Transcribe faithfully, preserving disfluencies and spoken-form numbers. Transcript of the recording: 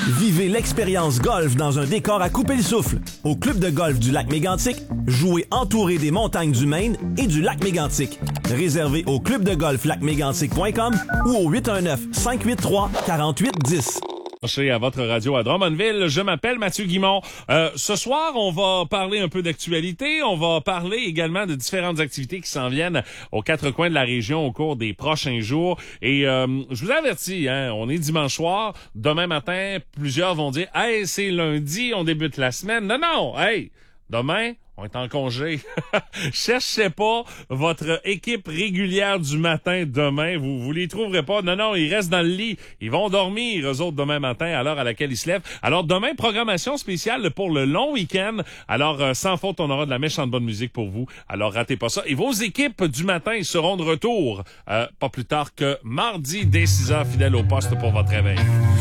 Vivez l'expérience golf dans un décor à couper le souffle. Au club de golf du lac Mégantic, jouez entouré des montagnes du Maine et du lac Mégantic. Réservé au club de golf lac mégantic point com ou au huit un neuf, cinq huit trois, quatre huit un zéro. À votre radio à Drummondville, je m'appelle Mathieu Guimond. Euh, ce soir, on va parler un peu d'actualité. On va parler également de différentes activités qui s'en viennent aux quatre coins de la région au cours des prochains jours. Et euh, je vous avertis, hein, on est dimanche soir. Demain matin, plusieurs vont dire « Hey, c'est lundi, on débute la semaine. » Non, non, hey, demain, on est en congé. Cherchez pas votre équipe régulière du matin demain. Vous vous les trouverez pas. Non, non, ils restent dans le lit. Ils vont dormir, eux autres, demain matin, à l'heure à laquelle ils se lèvent. Alors, demain, programmation spéciale pour le long week-end. Alors, euh, sans faute, on aura de la méchante bonne musique pour vous. Alors, ratez pas ça. Et vos équipes du matin ils seront de retour, euh, pas plus tard que mardi dès six heures, fidèles au poste pour votre réveil.